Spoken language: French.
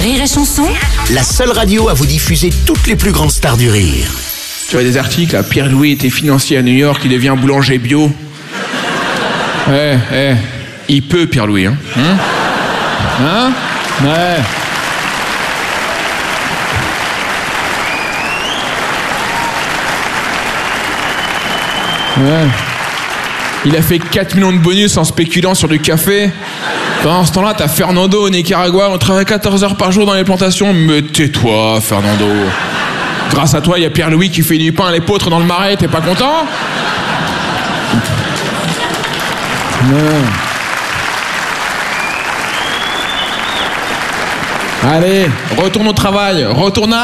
Rire et Chanson, La seule radio à vous diffuser toutes les plus grandes stars du rire. Tu vois des articles, là, Pierre-Louis était financier à New York, il devient boulanger bio. Il peut, Pierre-Louis, hein? Ouais. Il a fait 4 millions de bonus en spéculant sur du café. Pendant ce temps-là, t'as Fernando au Nicaragua, on travaille 14 heures par jour dans les plantations. Mais tais-toi, Fernando. Grâce à toi, il y a Pierre-Louis qui fait du pain à l'épeautre dans le marais, t'es pas content? Allez, retourne au travail, retourne à...